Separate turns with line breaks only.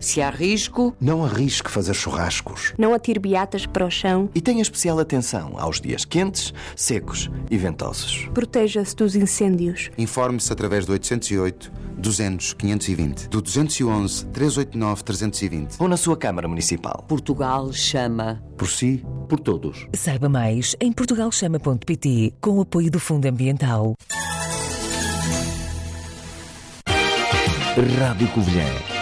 Se há risco,
não arrisque fazer churrascos.
Não atire beatas para o chão.
E tenha especial atenção aos dias quentes, secos e ventosos.
Proteja-se dos incêndios.
Informe-se através do 808 200 520, do 211 389 320
ou na sua Câmara Municipal.
Portugal chama.
Por si, por todos.
Saiba mais em portugalchama.pt, com o apoio do Fundo Ambiental.
Rádio Covilhã.